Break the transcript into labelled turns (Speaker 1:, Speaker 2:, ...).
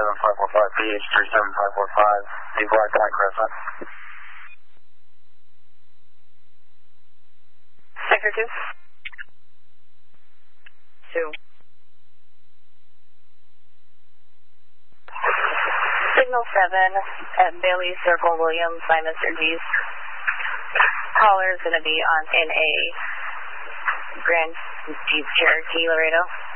Speaker 1: 37545, BH 37545, the Black Point Crescent.
Speaker 2: Sector 2. 2. Signal 7 at Bailey Circle, Williams by Mr. G's. Caller is going to be in a Grand Jeep Cherokee Laredo.